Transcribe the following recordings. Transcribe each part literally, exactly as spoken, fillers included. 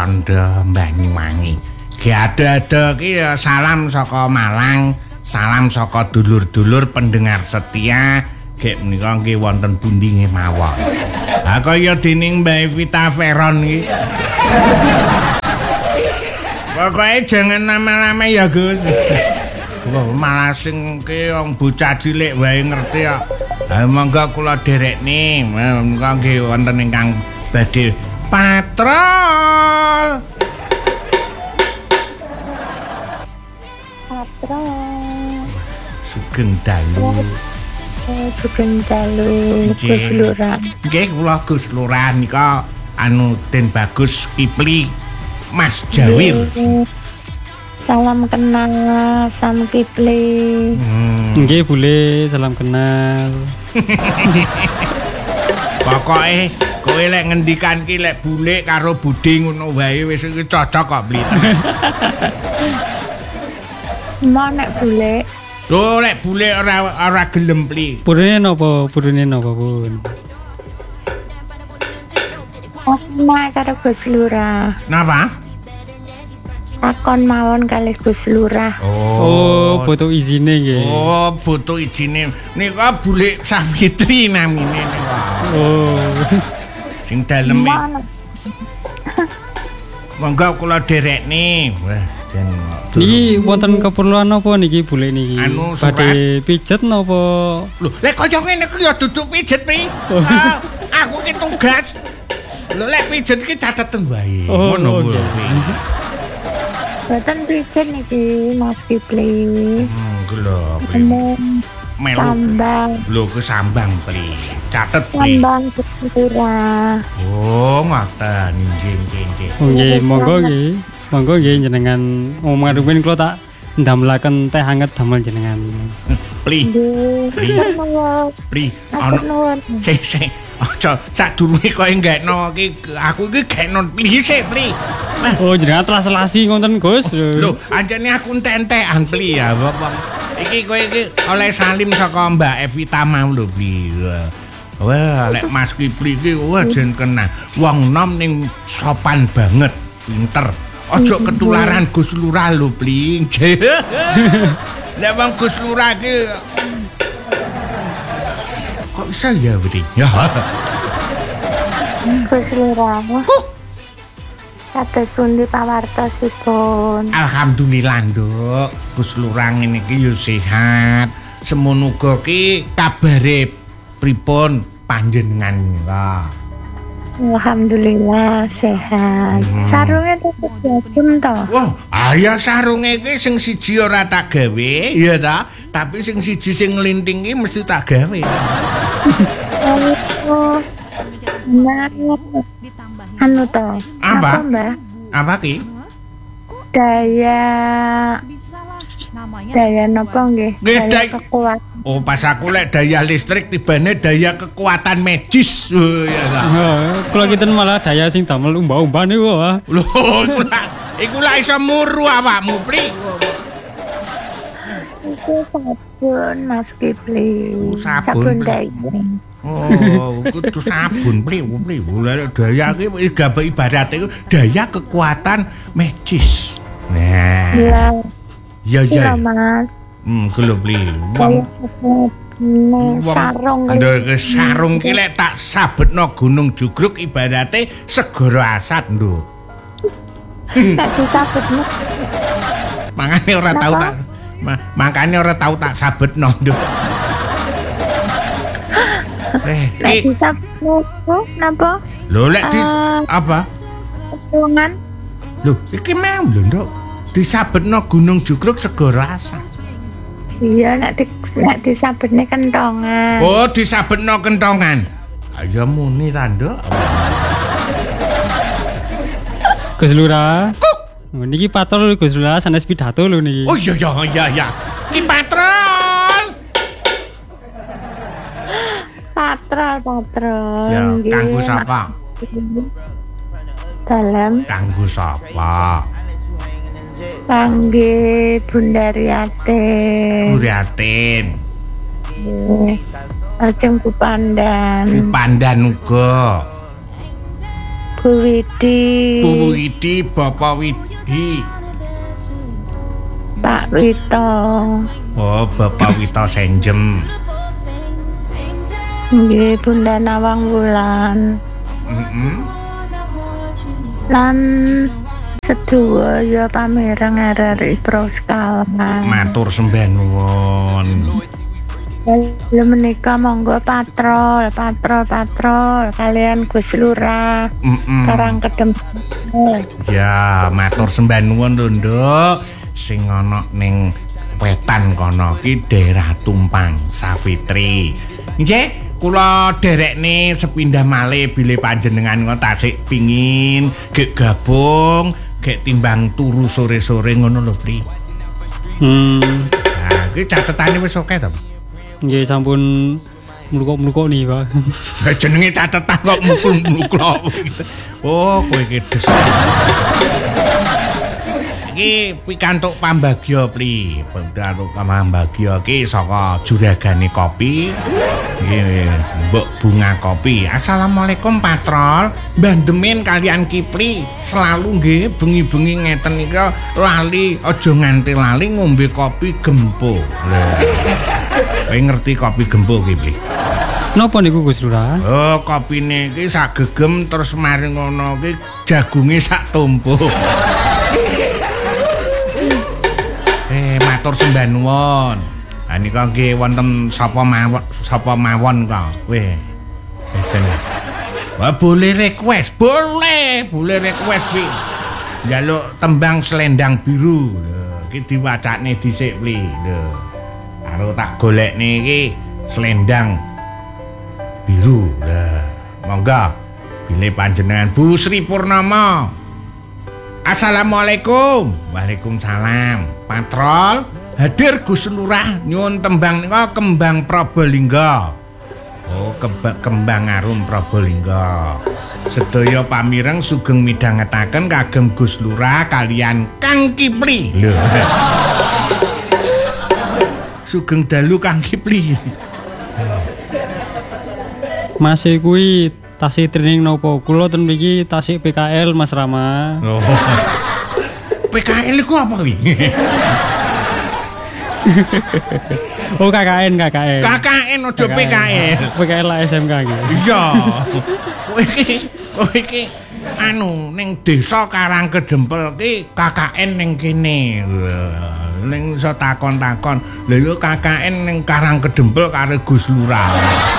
Rondo Banyuwangi. Ki ada-ada ki salam saka Malang, salam saka dulur-dulur pendengar setia. Gek menika nggih wonten pundi nggih mawon. Ha kaya dening Mbak Evita Veron iki. Pokoke jangan lama-lama ya, Gus. Wah, malah sing ki wong bocah cilik wae ngerti kok. Ha monggo kula derekne, menika nggih wonten ingkang badhe patrol. Patrol. Sugeng dalu. Sugeng dalu Gus Lurah. Nggih kula Gus Lurah nika anu Den Bagus Kipli Mas Jawir. Salam kenal Sam Kipli. Nggih hmm. boleh salam kenal. Pokoke kowe lek ngendikan ki lek bule karo budhe ngono wae wis cocok kok Bli. Mau nek bule. Lho lek bule ora ora gelem Bli. Burine napa? Burine napa, Pun? Aku mau karo Gus Lurah. Napa? Takon mawon kali Gus Lurah. Oh, oh butuh izine nggih. Oh, butuh izine. Nika Bulik Safitri namine nika. Oh. Sing dalem monggo kula derekne. Wah, jen. Niki wonten keperluan apa niki Bulik niki? Anu badhe pijet napa? Lho, lek kaya ngene ku ya duduk pijet pi. Oh. Uh, aku ki tugas. Lho lek pijet ki cateten wae. Ngono kuwi. Boten pijet niki Mas Kipli. Hmm, lho. Melu. Sambang. Lho ke sambang Pli. Catet Pli. Sambang Gus Lurah. Oh, ngoten. Nggih, nggih, nggih. Nggih, monggo nggih. Monggo nggih jenengan omong rumen kula tak ndamelaken teh hangat damel jenengan. Pli. Pli. Pli. Ono. Sik, sik. Aja sadurunge koyo nggekno iki aku iki gekno Pli sik, Pli. Oh, jenengan telas-telasi ngoten, Gus. Lho, anjene aku entek-entekan Pli ya, Bapak. Iki kowe iki oleh salim saka Mbak Evita mau lho, Pli. Wah, lek Mas Kipli iki wah jen kena. Wong nom ning sopan banget, pinter. Ojo ketularan Gus Lurah lho, Pli. Lek wong Gus Lurah iki kok bisa ya, Pli? Ya. Gus Lurah. Kados pundi pawartosipun? Alhamdulillah, Nduk. Gus Lurah ngene iki yo sehat. Semono uga ki kabare pripun panjenengan niku? Alhamdulillah sehat. Hmm. Sarunge tutup jabun to? Wah, ah ya sarunge iki sing siji ora tak gawe, ya ta? Tapi sing siji sing nglinting iki mesti tak gawe. Oh. Nah, anu to. Apa? Apa, Mbak? Apa ki? Daya daya napa nggih? Daya kekuatan. Oh, pas aku lek daya listrik tibane daya kekuatan magis. Oh, ya ta. Kula kinten malah daya sing damel umbah-umbah niku wae. Lho, iku lak iku lak iso muru awakmu, Pri. Iku sabun Mas Kipli. Sabun daya. Oh, kudu sabun, Pri, Pri. Daya iki ibarat iku daya kekuatan magis. Nah. Iya. Ya ya. Mas. Hmm, kulo Pri. Wong sarung. Nduk sarung ki lek tak sabetno Gunung Jugruk ibarate segara asat, Nduk. Tak disabetno. Mangane ora tau tak makane ora tau tak sabetno, Nduk. Eh, lek disabetno napa? Lho lek dis apa? Lengan. Lho, iki mau lho, Nduk. Disabetno Gunung Jugruk segara asat. Iya, nek di, nek disabetne kentongan. Oh, disabetno kentongan. Ayo muni ta, Nduk. Gus Lurah. Niki patrol Gus Lurah sanes pidato lho niki. Oh iya iya iya iya. Ki patrol. Patrol patrol. Ya, kanggo sapa? Dalam. Kanggo sapa? Kangge Bunda Riatin. Bu Riatin. Lajeng Bu Pandan. Bu Pandan uga. Bu Bu Widi. Bu Widi, Bapak Widi. Pak Wito. Oh, Bapak Wito Senjem. Nggih, Bunda Nawang Wulan. Heeh. Lan sedaya ya pamireng R R I Proskala. Matur sembah nuwun. Lha menika monggo patrol, patrol, patrol kalian Gus Lurah. Heeh. Karangkedem. Ya, matur sembah nuwun lho, Nduk. Sing ana ning wetan kono ki daerah Tumpang Safitri. Nggih, kula derekne sepindah malih bilih panjenengan kok tasik pingin gek gabung, gek timbang turu sore-sore ngono lho, Pri. Hmm. Nah, ki catetane wis oke to? Nggih sampun mlukok-mlukok nih, Pak. Lah jenenge catetan kok mukul-muklok. Oh, kowe iki des. Iki pikantuk pambagya Pri. Pikantuk pambagya iki saka juragane kopi. Iki Mbok Bunga Kopi. Assalamualaikum Patrol. Bandemen kalian Kipli selalu nggih bengi-bengi ngeten iki lali aja nganti lali ngombe kopi gempo. Lha. Kowe ngerti kopi gempo Kipli? Napa niku Gus Lurah? Oh, kopine iki sak gegem terus mari ngono iki jagunge sak tumpuk. Eh, matur sembah nuwun. Ha nika nggih wonten sapa mawon sapa mawon kok. Weh. Wis jeneng. Wah, boleh request, boleh, boleh request Pi. Njaluk tembang selendang biru. Lho, iki diwacane dhisik Pli. Lho. Karo tak golekne iki selendang biru. Lah, monggo pilih panjenengan Bu Sri Purnama. Assalamualaikum. Waalaikumsalam. Patrol, hadir Gus Lurah nyuwun tembang nika Kembang Prabalingga. Oh, keba, kembang arum Prabalingga. Sedaya pamireng sugeng midhangetaken kagem Gus Lurah kalian Kang Kipli. Lho. Sugeng dalu Kang Kipli. Masih kuwi tasih training nopo? Kula ten mriki tasih P K L Mas Rama. Oh. P K L iku apa kuwi? Oh K K N K K N. K K N ojo P K L. P K L S M K nggih. Iya. Kowe iki kowe iki anu ning desa Karangkedempel ki K K N ning kene. Ning iso takon-takon. Lha yo K K N ning Karangkedempel karo Gus Lurah.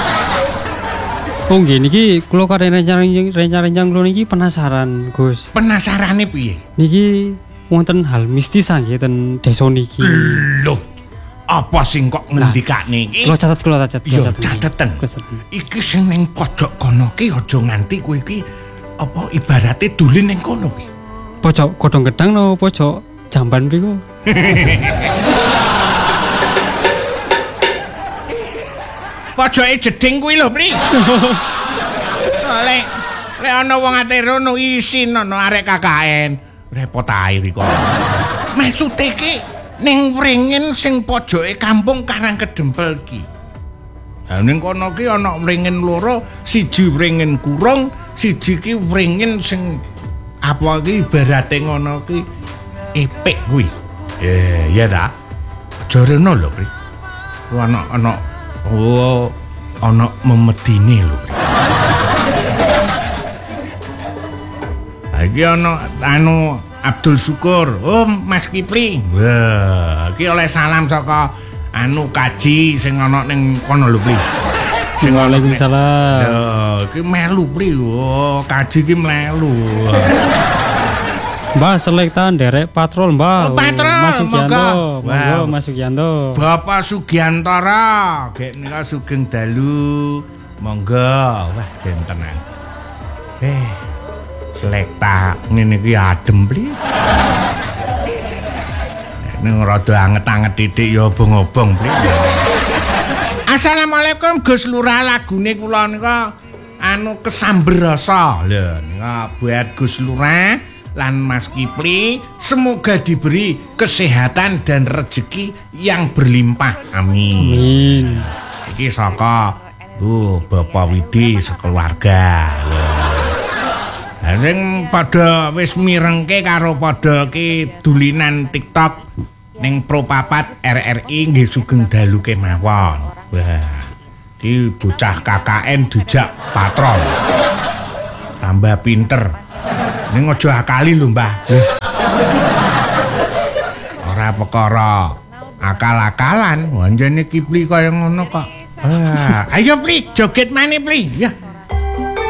Oh nggih niki kula karo rencana-rencana kula niki penasaran, Gus. Penasarane piye? Niki wonten hal mistis nggih ten desa niki. Loh, apa sing kok ngendikane iki? Kula catet kula catet. Yo cateten. Iki sing ning pojok kono ki aja nganti kowe iki apa ibarate dolen ning kono ki. Pojok godhong gedang no pojok jamban mriku. Pojoke jeding kuwi lho, Pri. Lek lek ana wong ate rono isin ana arek K K N. Repot ae iki kok. Maksude iki ning wringin sing pojoke kampung Karangkedempel ki. Ha ning kono ki ana wringin loro, siji wringin kurung, siji ki wringin sing apa ki ibarate ngono ki epik kuwi. Eh, ya ta. Aja reno lho, Pri. Ku ana ana oh, ana memedine lho. Iki ana anu Abdul Syukur. Oh, Mas Kipli. Wah, iki oleh salam saka anu kaji sing ana ning kono lho, Pri. Sing Waalaikumsalam. Lho, iki melu, Pri. Oh, kaji iki melu. Mbak selektan derek patrol, Mbak. Oh, patrol, Mas Sugianto. monggo. Monggo Wow. Mas Sugianto. Bapak Sugiantara, gek nika sugeng dalu. Monggo. Wah, jentenan. Eh, selekta ngene iki adem, Pli. Ning rada anget-anget titik ya obong-obong, Pli. Assalamualaikum Gus Lurah, lagune kula nika anu kesamber rasa. Lho, nika buat Gus Lurah lan Mas Kipli, semoga diberi kesehatan dan rezeki yang berlimpah. Amin. Amin. Iki saka uh, Bapak Widi sekeluarga. Sing padha wis mirengke karo padha ki dulinan TikTok ning Pro papat R R I nggih sugeng dalu kemawon. Wah, di bocah K K N dijak patron. Tambah pinter. Ning aja akali lho, Mbah. Ora perkara akal-akalan, wanjane Kipli kaya ngono kok. Ah, ayo Pli, joget maneh Pli. Ya.